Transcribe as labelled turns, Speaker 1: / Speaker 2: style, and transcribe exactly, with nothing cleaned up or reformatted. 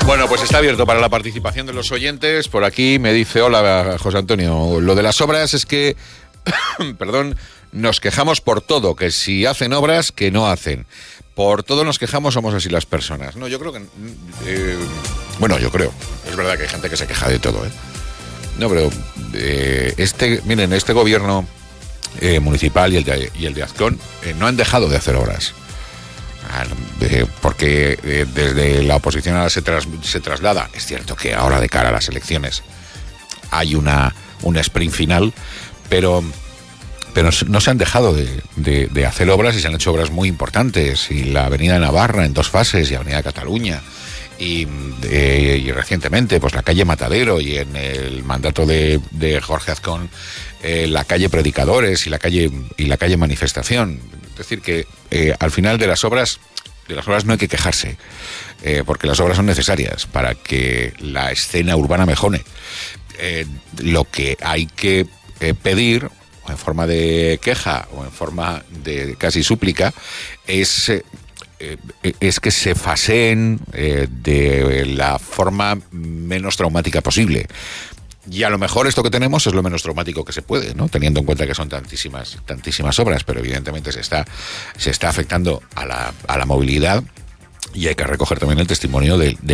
Speaker 1: Bueno, pues está abierto para la participación de los oyentes. Por aquí me dice, hola José Antonio, lo de las obras es que, perdón, nos quejamos por todo, que si hacen obras, que no hacen. Por todo nos quejamos, somos así las personas. No, yo creo que... Eh, bueno, yo creo. Es verdad que hay gente que se queja de todo, ¿eh? No, pero eh, este, miren, este gobierno eh, municipal y el de, y el de Azcón eh, no han dejado de hacer obras. Eh, porque eh, desde la oposición ahora se, tras, se traslada. Es cierto que ahora de cara a las elecciones hay una, una sprint final, pero... pero no se han dejado de, de, de hacer obras y se han hecho obras muy importantes, y la Avenida de Navarra en dos fases y Avenida de Cataluña y, eh, y recientemente pues la calle Matadero, y en el mandato de, de Jorge Azcón eh, la calle Predicadores y la calle y la calle Manifestación. Es decir que eh, al final de las obras de las obras no hay que quejarse, eh, porque las obras son necesarias para que la escena urbana mejore. Eh, lo que hay que eh, pedir, o en forma de queja o en forma de casi súplica, es, eh, es que se faseen eh, de la forma menos traumática posible. Y a lo mejor esto que tenemos es lo menos traumático que se puede, ¿no? Teniendo en cuenta que son tantísimas, tantísimas obras, pero evidentemente se está, se está afectando a la, a la movilidad. Y hay que recoger también el testimonio de, de